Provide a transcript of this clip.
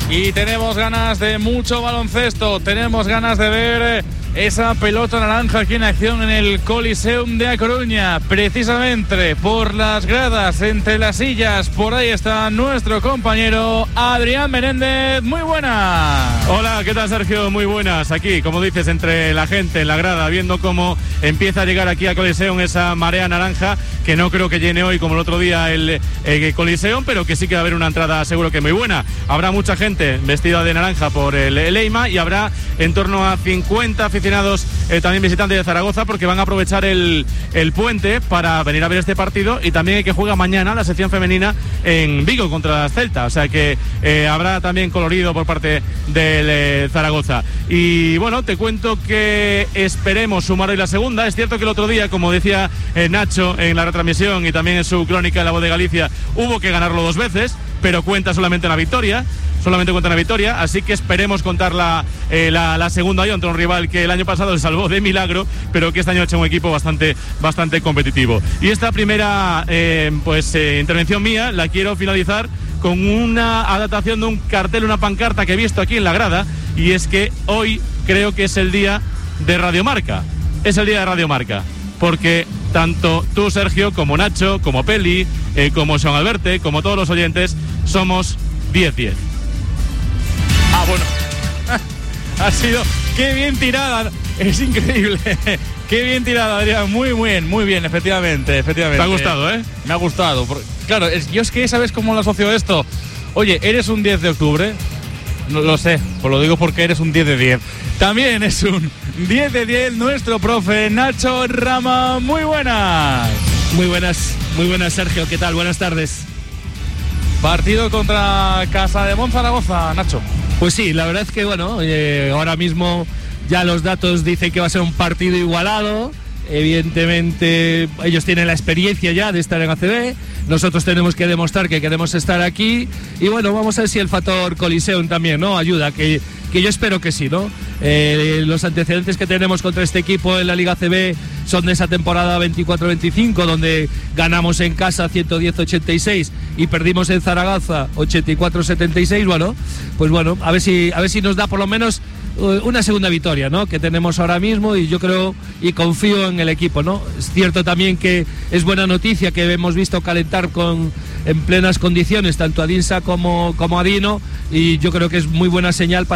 Y tenemos ganas de mucho baloncesto, tenemos ganas de ver esa pelota naranja aquí en acción en el Coliseum de A Coruña, precisamente por las gradas, entre las sillas. Por ahí está nuestro compañero Adrián Menéndez. Muy buenas. Hola, ¿qué tal, Sergio? Muy buenas. Aquí, como dices, entre la gente en la grada, viendo cómo empieza a llegar aquí a Coliseum esa marea naranja, que no creo que llene hoy como el otro día el Coliseum, pero que sí que va a haber una entrada seguro que muy buena. Habrá mucha gente vestida de naranja por el EIMA y habrá en torno a 50 aficionados también visitantes de Zaragoza, porque van a aprovechar el puente para venir a ver este partido, y también que juega mañana la sección femenina en Vigo contra Celta, o sea que habrá también colorido por parte del Zaragoza. Y bueno, te cuento que esperemos sumar hoy la segunda. Es cierto que el otro día, como decía Nacho en la retransmisión y también en su crónica en La Voz de Galicia, hubo que ganarlo 2 veces, pero cuenta solamente una victoria. Solamente cuenta una victoria, así que esperemos contar la segunda hoy ante un rival que el año pasado se salvó de milagro, pero que este año ha hecho un equipo bastante competitivo. Y esta primera intervención mía la quiero finalizar con una adaptación de un cartel, una pancarta que he visto aquí en la grada, y es que hoy creo que es el día de Radio Marca. Es el día de Radio Marca, porque tanto tú, Sergio, como Nacho, como Peli, como Sean Alberte, como todos los oyentes, somos 10-10. Ah, bueno. Ha sido... ¡Qué bien tirada! Es increíble. ¡Qué bien tirada, Adrián! Muy bien, efectivamente. Te ha gustado, ¿eh? Me ha gustado. Claro, yo es que, ¿sabes cómo lo asocio esto? Oye, ¿eres un 10 de octubre? No lo sé, pues lo digo porque eres un 10 de 10. También es un 10 de 10 nuestro profe Nacho Rama. Muy buenas. Muy buenas, Sergio. ¿Qué tal? Buenas tardes. Partido contra Casademont Zaragoza, Nacho. Pues sí, la verdad es que ahora mismo ya los datos dicen que va a ser un partido igualado. Evidentemente ellos tienen la experiencia ya de estar en ACB, nosotros tenemos que demostrar que queremos estar aquí, y bueno, vamos a ver si el factor Coliseum también, ¿no?, ayuda, que yo espero que sí, ¿no? Los antecedentes que tenemos contra este equipo en la Liga ACB son de esa temporada 24-25, donde ganamos en casa 110-86 y perdimos en Zaragoza 84-76. A ver si nos da por lo menos una segunda victoria, ¿no?, que tenemos ahora mismo, y yo creo y confío en el equipo, ¿no? Es cierto también que es buena noticia que hemos visto calentar en plenas condiciones tanto a Dinsa como a Dino, y yo creo que es muy buena señal para